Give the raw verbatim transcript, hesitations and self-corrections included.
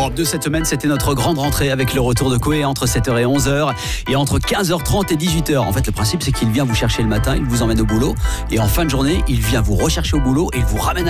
Europe deux cette semaine, c'était notre grande rentrée avec le retour de Coé entre sept heures et onze heures et entre quinze heures trente et dix-huit heures. En fait, le principe, c'est qu'il vient vous chercher le matin, il vous emmène au boulot et en fin de journée, il vient vous rechercher au boulot et il vous ramène à